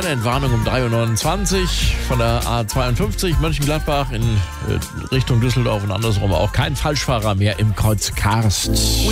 kleine Entwarnung um 3:29 Uhr von der A52 Mönchengladbach in Richtung Düsseldorf und andersrum auch kein Falschfahrer mehr im Kreuz Karst.